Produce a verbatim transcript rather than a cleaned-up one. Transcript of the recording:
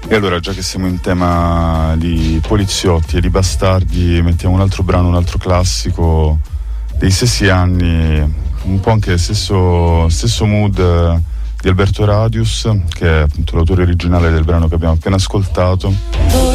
E allora, già che siamo in tema di poliziotti e di bastardi, mettiamo un altro brano, un altro classico dei stessi anni, un po' anche stesso, stesso mood eh, di Alberto Radius, che è appunto l'autore originale del brano che abbiamo appena ascoltato.